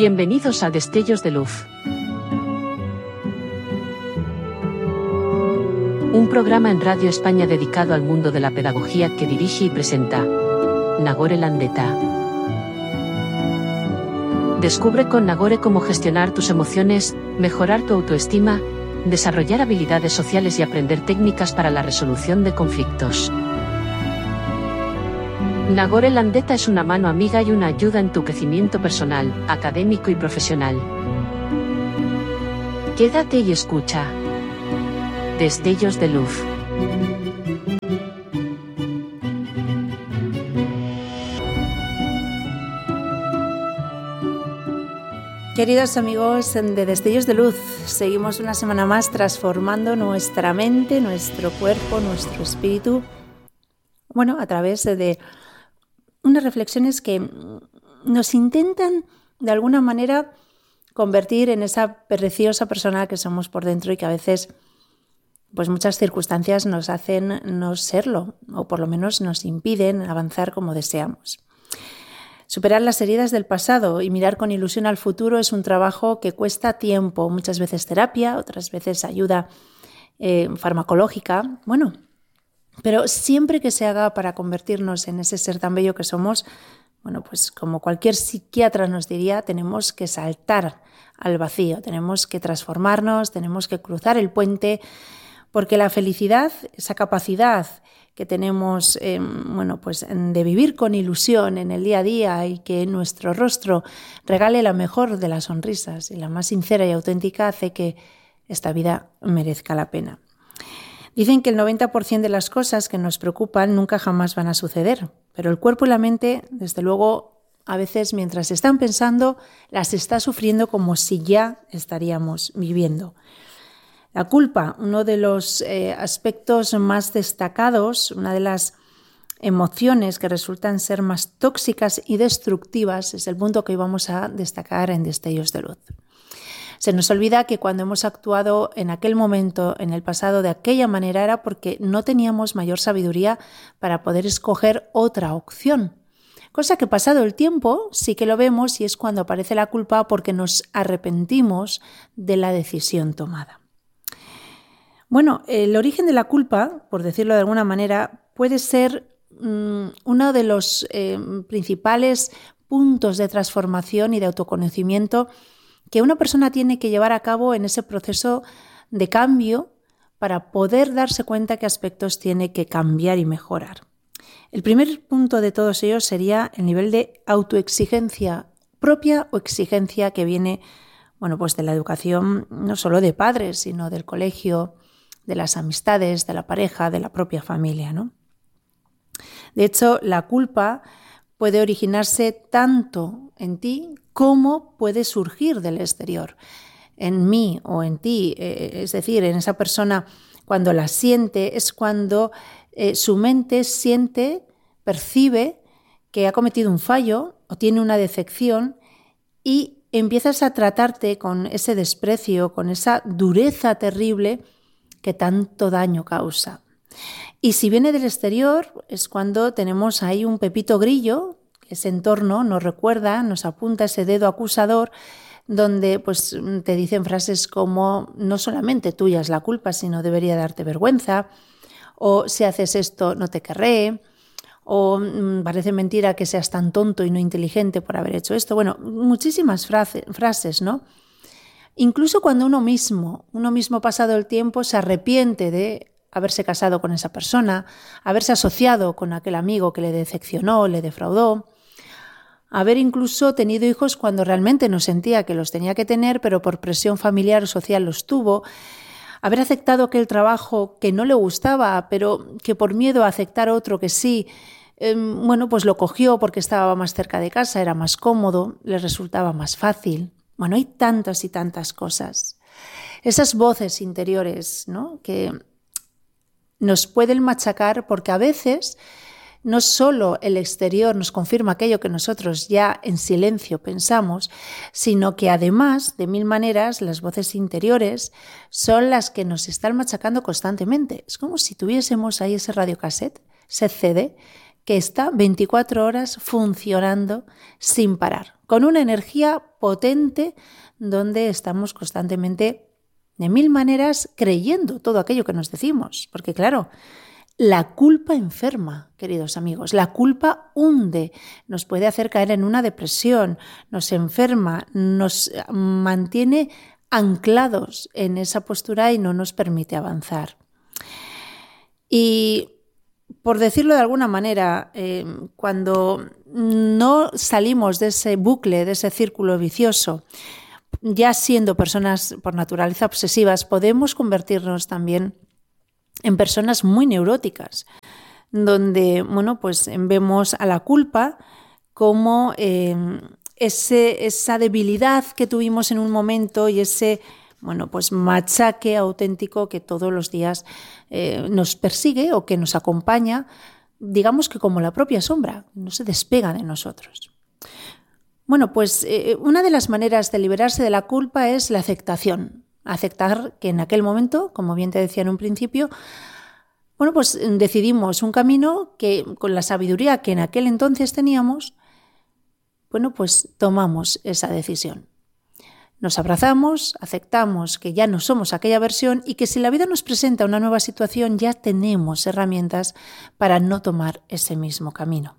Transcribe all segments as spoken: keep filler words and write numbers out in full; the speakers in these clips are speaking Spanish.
Bienvenidos a Destellos de Luz. Un programa en Radio España dedicado al mundo de la pedagogía que dirige y presenta Nagore Landeta. Descubre con Nagore cómo gestionar tus emociones, mejorar tu autoestima, desarrollar habilidades sociales y aprender técnicas para la resolución de conflictos. Nagore Landeta es una mano amiga y una ayuda en tu crecimiento personal, académico y profesional. Quédate y escucha. Destellos de Luz. Queridos amigos de Destellos de Luz, seguimos una semana más transformando nuestra mente, nuestro cuerpo, nuestro espíritu, bueno, a través de unas reflexiones que nos intentan de alguna manera convertir en esa preciosa persona que somos por dentro y que a veces pues muchas circunstancias nos hacen no serlo, o por lo menos nos impiden avanzar como deseamos. Superar las heridas del pasado y mirar con ilusión al futuro es un trabajo que cuesta tiempo, muchas veces terapia, otras veces ayuda eh, farmacológica, bueno, pero siempre que se haga para convertirnos en ese ser tan bello que somos, bueno, pues como cualquier psiquiatra nos diría, tenemos que saltar al vacío, tenemos que transformarnos, tenemos que cruzar el puente, porque la felicidad, esa capacidad que tenemos eh, bueno, pues de vivir con ilusión en el día a día y que nuestro rostro regale la mejor de las sonrisas y la más sincera y auténtica, hace que esta vida merezca la pena. Dicen que el noventa por ciento de las cosas que nos preocupan nunca jamás van a suceder, pero el cuerpo y la mente, desde luego, a veces mientras están pensando, las está sufriendo como si ya estaríamos viviendo. La culpa, uno de los eh, aspectos más destacados, una de las emociones que resultan ser más tóxicas y destructivas, es el punto que hoy vamos a destacar en Destellos de Luz. Se nos olvida que cuando hemos actuado en aquel momento, en el pasado, de aquella manera era porque no teníamos mayor sabiduría para poder escoger otra opción. Cosa que pasado el tiempo sí que lo vemos y es cuando aparece la culpa porque nos arrepentimos de la decisión tomada. Bueno, el origen de la culpa, por decirlo de alguna manera, puede ser mmm, uno de los eh, principales puntos de transformación y de autoconocimiento que una persona tiene que llevar a cabo en ese proceso de cambio para poder darse cuenta qué aspectos tiene que cambiar y mejorar. El primer punto de todos ellos sería el nivel de autoexigencia propia o exigencia que viene, bueno, pues de la educación no solo de padres, sino del colegio, de las amistades, de la pareja, de la propia familia, ¿no? De hecho, la culpa puede originarse tanto en ti como puede surgir del exterior, en mí o en ti, eh, es decir, en esa persona cuando la siente es cuando eh, su mente siente, percibe que ha cometido un fallo o tiene una decepción y empiezas a tratarte con ese desprecio, con esa dureza terrible que tanto daño causa. Y si viene del exterior es cuando tenemos ahí un pepito grillo. Ese entorno nos recuerda, nos apunta ese dedo acusador donde pues, te dicen frases como no solamente tuya es la culpa, sino debería darte vergüenza, o si haces esto no te querré, o mmm, parece mentira que seas tan tonto y no inteligente por haber hecho esto. Bueno, muchísimas frase, frases, ¿no? Incluso cuando uno mismo, uno mismo pasado el tiempo se arrepiente de haberse casado con esa persona, haberse asociado con aquel amigo que le decepcionó, le defraudó, haber incluso tenido hijos cuando realmente no sentía que los tenía que tener, pero por presión familiar o social los tuvo, haber aceptado aquel trabajo que no le gustaba, pero que por miedo a aceptar otro que sí, eh, bueno, pues lo cogió porque estaba más cerca de casa, era más cómodo, le resultaba más fácil. Bueno, hay tantas y tantas cosas. Esas voces interiores, ¿no?, que nos pueden machacar porque a veces no solo el exterior nos confirma aquello que nosotros ya en silencio pensamos, sino que además, de mil maneras, las voces interiores son las que nos están machacando constantemente. Es como si tuviésemos ahí ese radiocassette, ese C D, que está veinticuatro horas funcionando sin parar, con una energía potente donde estamos constantemente, de mil maneras, creyendo todo aquello que nos decimos. Porque claro, la culpa enferma, queridos amigos, la culpa hunde, nos puede hacer caer en una depresión, nos enferma, nos mantiene anclados en esa postura y no nos permite avanzar. Y por decirlo de alguna manera, eh, cuando no salimos de ese bucle, de ese círculo vicioso, ya siendo personas por naturaleza obsesivas, podemos convertirnos también en personas muy neuróticas, donde bueno, pues vemos a la culpa como eh, ese, esa debilidad que tuvimos en un momento y ese bueno, pues machaque auténtico que todos los días eh, nos persigue o que nos acompaña, digamos que como la propia sombra, no se despega de nosotros. Bueno, pues eh, una de las maneras de liberarse de la culpa es la aceptación. Aceptar que en aquel momento, como bien te decía en un principio, bueno, pues decidimos un camino que con la sabiduría que en aquel entonces teníamos, bueno, pues tomamos esa decisión. Nos abrazamos, aceptamos que ya no somos aquella versión y que si la vida nos presenta una nueva situación ya tenemos herramientas para no tomar ese mismo camino.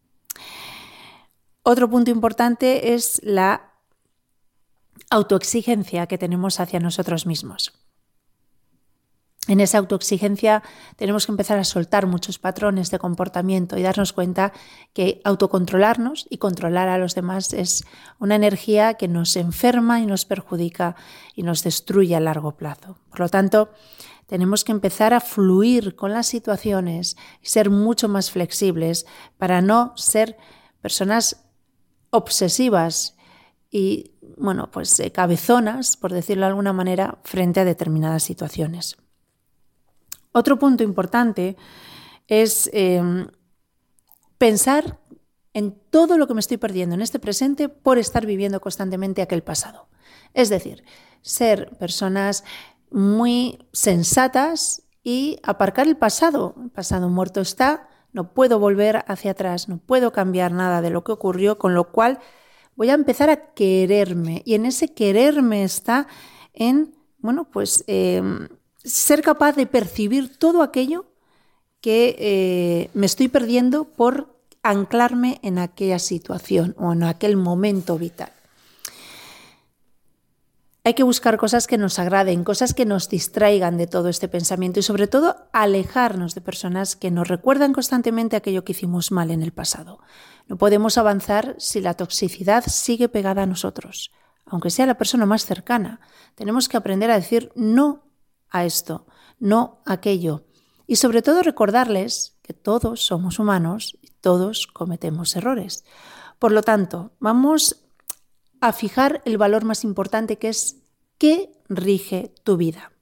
Otro punto importante es la autoexigencia que tenemos hacia nosotros mismos. En esa autoexigencia tenemos que empezar a soltar muchos patrones de comportamiento y darnos cuenta que autocontrolarnos y controlar a los demás es una energía que nos enferma y nos perjudica y nos destruye a largo plazo. Por lo tanto, tenemos que empezar a fluir con las situaciones y ser mucho más flexibles para no ser personas obsesivas y, bueno, pues eh, cabezonas, por decirlo de alguna manera, frente a determinadas situaciones. Otro punto importante es eh, pensar en todo lo que me estoy perdiendo en este presente por estar viviendo constantemente aquel pasado. Es decir, ser personas muy sensatas y aparcar el pasado. El pasado muerto está, no puedo volver hacia atrás, no puedo cambiar nada de lo que ocurrió, con lo cual voy a empezar a quererme. Y en ese quererme está en, bueno, pues eh, ser capaz de percibir todo aquello que eh, me estoy perdiendo por anclarme en aquella situación o en aquel momento vital. Hay que buscar cosas que nos agraden, cosas que nos distraigan de todo este pensamiento y sobre todo alejarnos de personas que nos recuerdan constantemente aquello que hicimos mal en el pasado. No podemos avanzar si la toxicidad sigue pegada a nosotros, aunque sea la persona más cercana. Tenemos que aprender a decir no a esto, no a aquello. Y sobre todo recordarles que todos somos humanos y todos cometemos errores. Por lo tanto, vamos a fijar el valor más importante, que es ¿qué rige tu vida?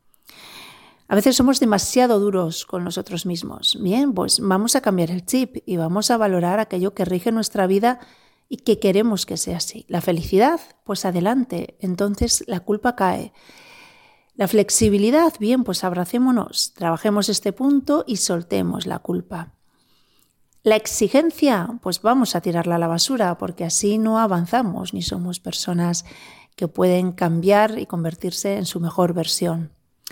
A veces somos demasiado duros con nosotros mismos. Bien, pues vamos a cambiar el chip y vamos a valorar aquello que rige nuestra vida y que queremos que sea así. La felicidad, pues adelante, entonces la culpa cae. La flexibilidad, bien, pues abracémonos, trabajemos este punto y soltemos la culpa. La exigencia, pues vamos a tirarla a la basura porque así no avanzamos ni somos personas que pueden cambiar y convertirse en su mejor versión.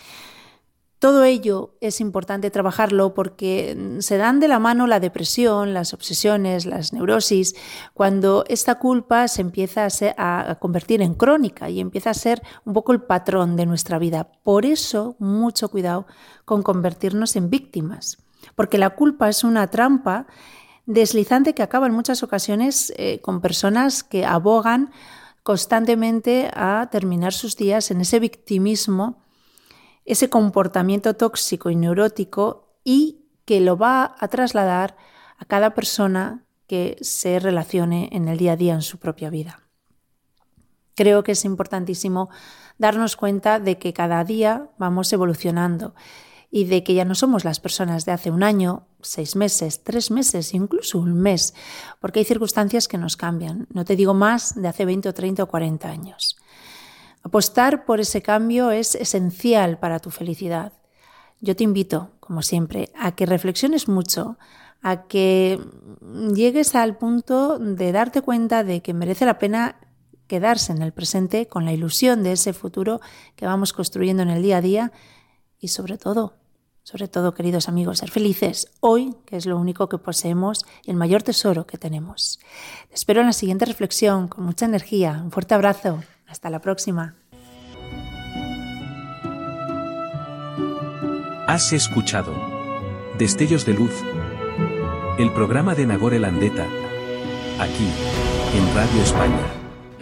Todo ello es importante trabajarlo porque se dan de la mano la depresión, las obsesiones, las neurosis, cuando esta culpa se empieza a, ser, a convertir en crónica y empieza a ser un poco el patrón de nuestra vida. Por eso, mucho cuidado con convertirnos en víctimas, porque la culpa es una trampa deslizante que acaba en muchas ocasiones eh, con personas que abogan constantemente a terminar sus días en ese victimismo, ese comportamiento tóxico y neurótico y que lo va a trasladar a cada persona que se relacione en el día a día en su propia vida. Creo que es importantísimo darnos cuenta de que cada día vamos evolucionando y de que ya no somos las personas de hace un año, seis meses, tres meses, incluso un mes, porque hay circunstancias que nos cambian. No te digo más de hace veinte o treinta o cuarenta años. Apostar por ese cambio es esencial para tu felicidad. Yo te invito, como siempre, a que reflexiones mucho, a que llegues al punto de darte cuenta de que merece la pena quedarse en el presente con la ilusión de ese futuro que vamos construyendo en el día a día y sobre todo, sobre todo, queridos amigos, ser felices hoy, que es lo único que poseemos y el mayor tesoro que tenemos. Te espero en la siguiente reflexión con mucha energía. Un fuerte abrazo. Hasta la próxima. Has escuchado Destellos de Luz, el programa de Nagore Landeta, aquí, en Radio España.